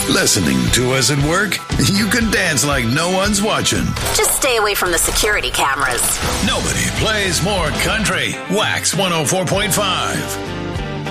Listening to us at work? You can dance like no one's watching. Just stay away from the security cameras. Nobody plays more country. Wax 104.5.